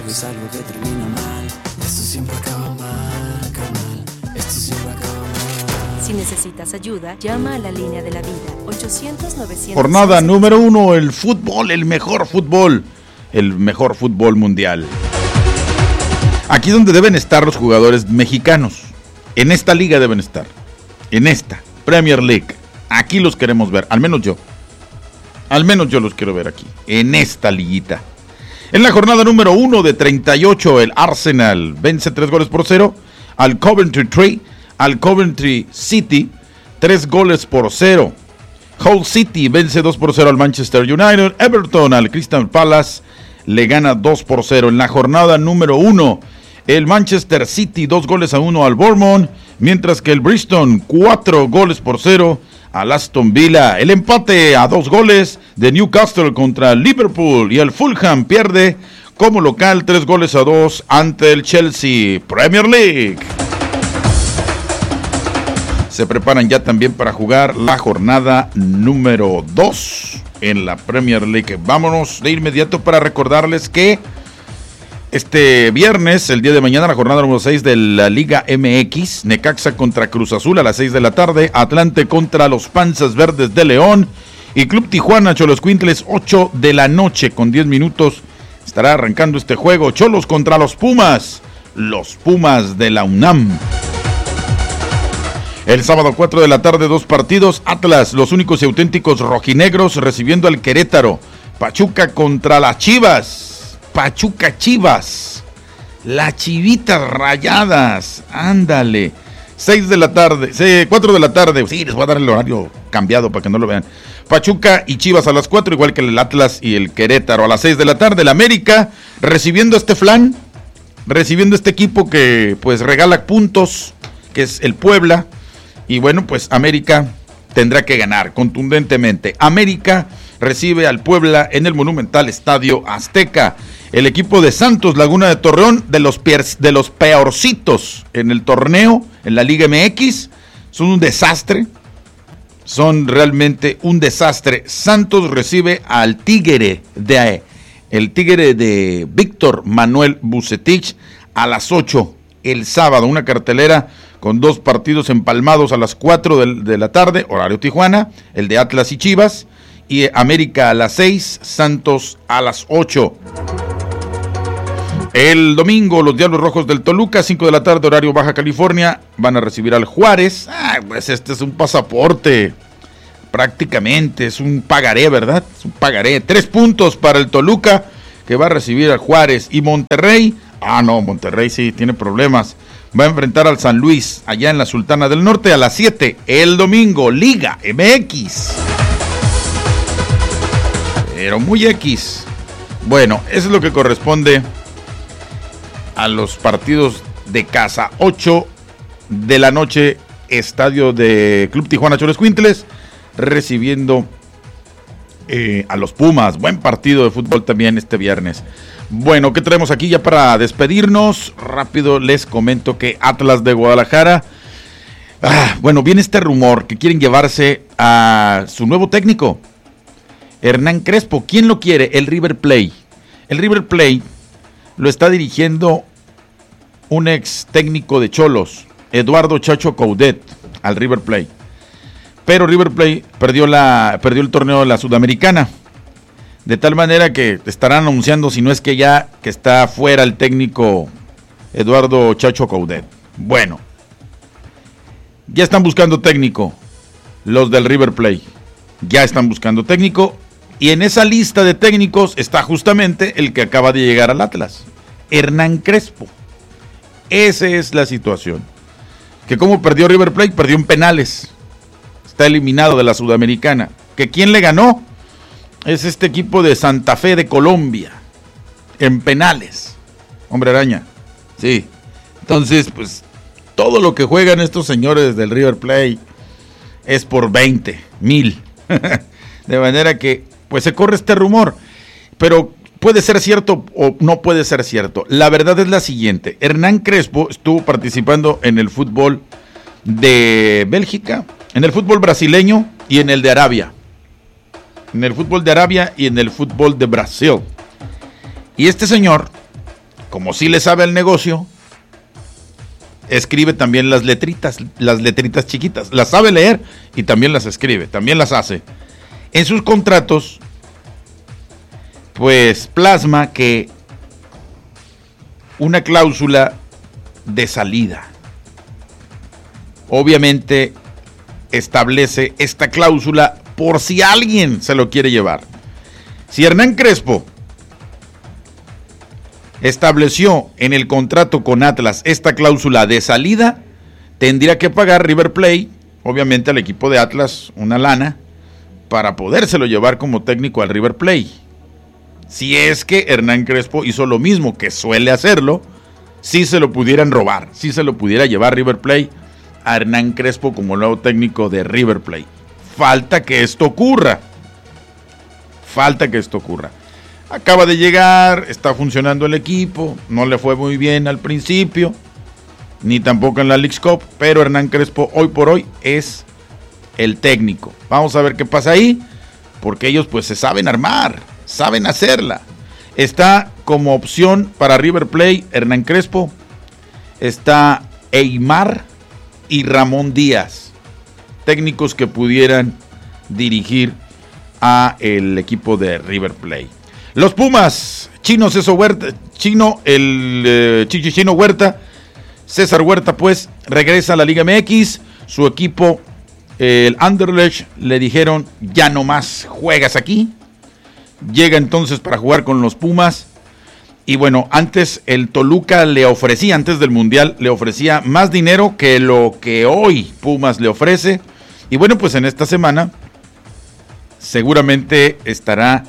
es algo que termina mal. Esto siempre acaba mal, carnal. Esto siempre acaba mal. Si necesitas ayuda, llama a la línea de la vida. 800-900. Jornada número 1, el fútbol, el mejor fútbol mundial. Aquí es donde deben estar los jugadores mexicanos. En esta liga deben estar. En esta Premier League. Aquí los queremos ver, al menos yo. Al menos yo los quiero ver aquí, en esta liguita. En la jornada número 1 de 38, el Arsenal vence 3-0 al Coventry City, 3-0. Hull City vence 2-0 al Manchester United. Everton al Crystal Palace le gana 2-0. En la jornada número 1, el Manchester City 2-1 al Bournemouth, mientras que el Bristol 4-0 al Aston Villa. El empate a 2 goles de Newcastle contra Liverpool, y el Fulham pierde como local 3-2 ante el Chelsea. Premier League. Se preparan ya también para jugar la jornada número 2 en la Premier League. Vámonos de inmediato para recordarles que este viernes, el día de mañana, la jornada número 6 de la Liga MX, Necaxa contra Cruz Azul a las 6 de la tarde, Atlante contra los Panzas Verdes de León, y Club Tijuana Xoloscuintles 8 de la noche con 10 minutos. Estará arrancando este juego. Cholos contra los Pumas de la UNAM. El sábado 4 de la tarde, 2 partidos. Atlas, los únicos y auténticos rojinegros, recibiendo al Querétaro. Pachuca contra las Chivas. Pachuca Chivas, las Chivitas Rayadas, ándale, 4 de la tarde, sí, les voy a dar el horario cambiado para que no lo vean. Pachuca y Chivas a las 4, igual que el Atlas y el Querétaro. A las 6 de la tarde, el América, recibiendo este equipo que pues regala puntos, que es el Puebla, y bueno, pues América tendrá que ganar contundentemente. América recibe al Puebla en el Monumental Estadio Azteca. El equipo de Santos Laguna de Torreón, de los peorcitos en el torneo, en la Liga MX, son un desastre. Son realmente un desastre. Santos recibe al Tigre de Víctor Manuel Vucetich a las 8 el sábado. Una cartelera con 2 partidos empalmados a las 4 de la tarde, horario Tijuana, el de Atlas y Chivas, y América a las 6, Santos a las 8. El domingo, los Diablos Rojos del Toluca, 5 de la tarde, horario Baja California, van a recibir al Juárez. Pues este es un pasaporte, prácticamente, es un pagaré, ¿verdad? Es un pagaré. 3 puntos para el Toluca, que va a recibir al Juárez. Y Monterrey, Monterrey sí tiene problemas. Va a enfrentar al San Luis, allá en la Sultana del Norte, a las 7, el domingo, Liga MX. Pero muy X. Bueno, eso es lo que corresponde a los partidos de casa. 8 de la noche, estadio de Club Tijuana Xoloscuintles, recibiendo a los Pumas. Buen partido de fútbol también este viernes. Bueno, ¿qué traemos aquí ya para despedirnos? Rápido les comento que Atlas de Guadalajara, viene este rumor que quieren llevarse a su nuevo técnico, Hernán Crespo. ¿Quién lo quiere? El River Plate. El River Plate lo está dirigiendo un ex técnico de Cholos, Eduardo Chacho Coudet, al River Plate. Pero River Plate perdió el torneo de la Sudamericana. De tal manera que estarán anunciando, si no es que ya, que está fuera el técnico Eduardo Chacho Coudet. Bueno, ya están buscando técnico los del River Plate. Ya están buscando técnico. Y en esa lista de técnicos está justamente el que acaba de llegar al Atlas, Hernán Crespo. Esa es la situación. Que como perdió River Plate, perdió en penales. Está eliminado de la Sudamericana. ¿Que quién le ganó? Es este equipo de Santa Fe de Colombia, en penales. Hombre araña, sí. Entonces, pues, todo lo que juegan estos señores del River Plate es por 20,000. De manera que, pues, se corre este rumor. Pero puede ser cierto o no puede ser cierto. La verdad es la siguiente. Hernán Crespo estuvo participando en el fútbol de Bélgica, en el fútbol brasileño y en el de Arabia. En el fútbol de Arabia y en el fútbol de Brasil. Y este señor como sí le sabe al negocio, escribe también las letritas chiquitas. Las sabe leer y también las escribe, también las hace. En sus contratos, pues plasma que una cláusula de salida. Obviamente establece esta cláusula por si alguien se lo quiere llevar. Si Hernán Crespo estableció en el contrato con Atlas esta cláusula de salida, tendría que pagar River Plate, obviamente al equipo de Atlas, una lana para podérselo llevar como técnico al River Plate. Si es que Hernán Crespo hizo lo mismo que suele hacerlo, si se lo pudieran robar, si se lo pudiera llevar River Plate a Hernán Crespo como nuevo técnico de River Plate. Falta que esto ocurra. Acaba de llegar, está funcionando el equipo, no le fue muy bien al principio, ni tampoco en la Leagues Cup, pero Hernán Crespo hoy por hoy es el técnico. Vamos a ver qué pasa ahí, porque ellos pues se saben armar, saben hacerla. Está como opción para River Plate Hernán Crespo, está Eymar y Ramón Díaz, técnicos que pudieran dirigir a el equipo de River Plate. Los Pumas, Chino Huerta, César Huerta pues regresa a la Liga MX, su equipo, el Anderlecht, le dijeron ya no más juegas aquí, llega entonces para jugar con los Pumas. Y bueno, antes el Toluca le ofrecía, antes del Mundial, le ofrecía más dinero que lo que hoy Pumas le ofrece. Y bueno, pues en esta semana seguramente estará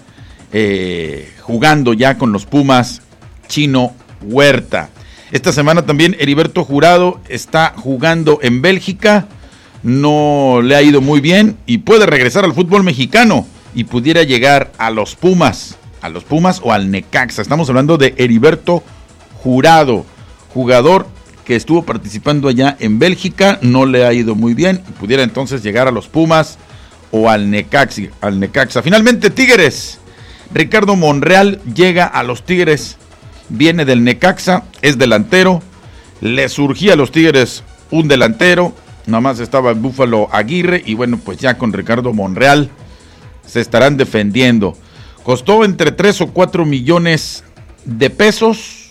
jugando ya con los Pumas Chino Huerta. Esta semana también Heriberto Jurado está jugando en Bélgica. No le ha ido muy bien y puede regresar al fútbol mexicano y pudiera llegar a los Pumas o al Necaxa. Estamos hablando de Heriberto Jurado, jugador que estuvo participando allá en Bélgica, no le ha ido muy bien y pudiera entonces llegar a los Pumas o al Necaxa. Finalmente Tigres, Ricardo Monreal llega a los Tigres, viene del Necaxa, es delantero, le surgía a los Tigres un delantero, nada más estaba en Búfalo Aguirre y bueno, pues ya con Ricardo Monreal se estarán defendiendo. Costó entre 3 o 4 millones de pesos,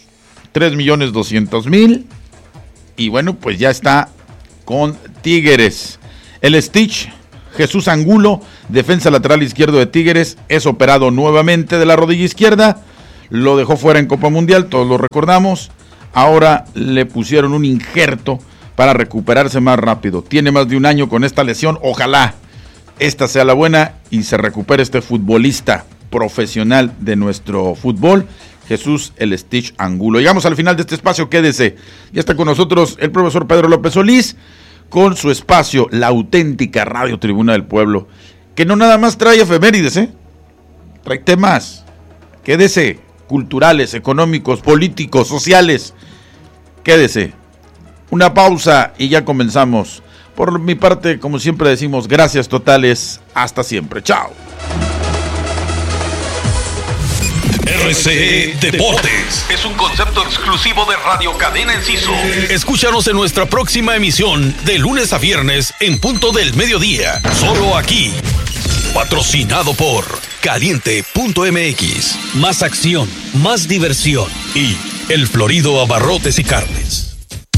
3,200,000 y bueno, pues ya está con Tigres. El Stitch, Jesús Angulo, defensa lateral izquierdo de Tigres, es operado nuevamente de la rodilla izquierda, lo dejó fuera en Copa Mundial, todos lo recordamos, ahora le pusieron un injerto para recuperarse más rápido, tiene más de un año con esta lesión, ojalá esta sea la buena y se recupere este futbolista profesional de nuestro fútbol, Jesús el Stitch Angulo. Llegamos al final de este espacio, quédese, ya está con nosotros el profesor Pedro López Solís, con su espacio, la auténtica Radio Tribuna del Pueblo, que no nada más trae efemérides, trae temas, quédese, culturales, económicos, políticos, sociales, quédese, una pausa y ya comenzamos. Por mi parte, como siempre decimos, gracias totales, hasta siempre, chao. RCE Deportes es un concepto exclusivo de Radio Cadena Enciso. Escúchanos en nuestra próxima emisión de lunes a viernes en punto del mediodía. Solo aquí. Patrocinado por Caliente.mx. Más acción, más diversión y El Florido Abarrotes y Carnes.